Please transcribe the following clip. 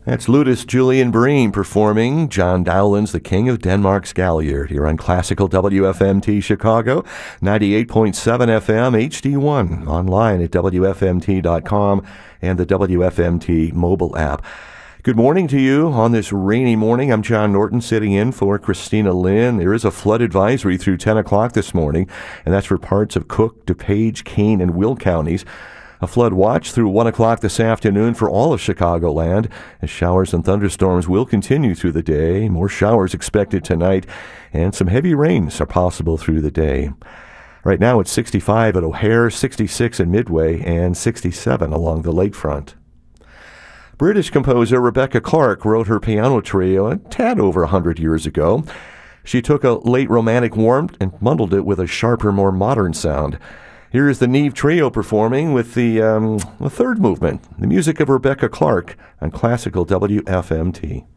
That's Ludus Julian Bream performing John Dowland's The King of Denmark's Galliard here on Classical WFMT Chicago, 98.7 FM HD1, online at WFMT.com and the WFMT mobile app. Good morning to you on this rainy morning. I'm John Norton sitting in for Christina Lynn. There is a flood advisory through 10 o'clock this morning, and that's for parts of Cook, DuPage, Kane, and Will counties. A flood watch through 1 o'clock this afternoon for all of Chicagoland, as showers and thunderstorms will continue through the day. More showers expected tonight, and some heavy rains are possible through the day. Right now it's 65 at O'Hare, 66 at Midway, and 67 along the lakefront. British composer Rebecca Clark wrote her piano trio a tad over 100 years ago. She took a late romantic warmth and muddled it with a sharper, more modern sound. Here is the Neve Trio performing with the third movement, the music of Rebecca Clark on Classical WFMT.